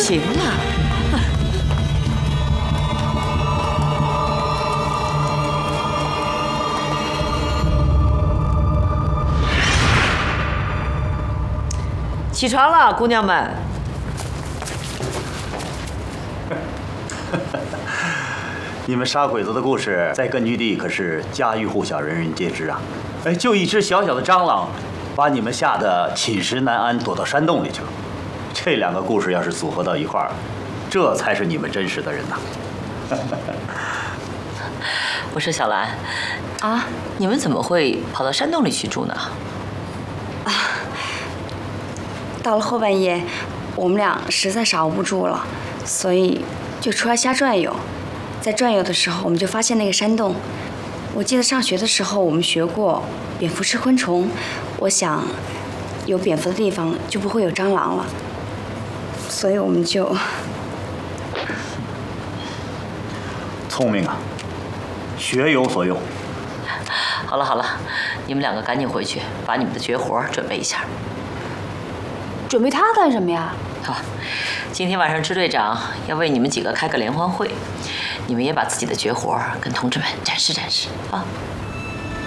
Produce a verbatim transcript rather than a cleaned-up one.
行了。起床了，姑娘们。 你们杀鬼子的故事在根据地可是家喻户晓，人人皆知啊！哎，就一只小小的蟑螂，把你们吓得寝食难安，躲到山洞里去了。这两个故事要是组合到一块儿，这才是你们真实的人呐！ 我说小兰，啊，你们怎么会跑到山洞里去住呢？ 啊，到了后半夜，我们俩实在傻不住了，所以就出来瞎转悠。在转悠的时候，我们就发现那个山洞。我记得上学的时候我们学过蝙蝠吃昆虫，我想有蝙蝠的地方就不会有蟑螂了，所以我们就…… 聪明啊，学有所用。 好了好了，你们两个赶紧回去，把你们的绝活准备一下。 准备它干什么呀？ 好，今天晚上支队长要为你们几个开个联欢会，你们也把自己的绝活跟同志们展示展示啊。